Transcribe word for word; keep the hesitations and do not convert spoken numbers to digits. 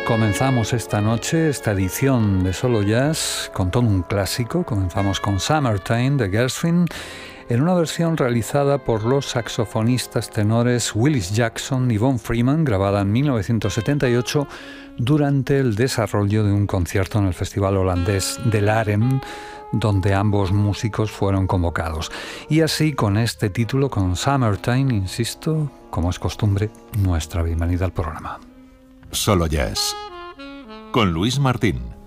Comenzamos esta noche, esta edición de Solo Jazz, con todo un clásico. Comenzamos con Summertime de Gershwin, en una versión realizada por los saxofonistas tenores Willis Jackson y Von Freeman, grabada en mil novecientos setenta y ocho durante el desarrollo de un concierto en el Festival Holandés de Laren, donde ambos músicos fueron convocados. Y así, con este título, con Summertime, insisto, como es costumbre, nuestra bienvenida al programa. Solo Jazz, con Luis Martín.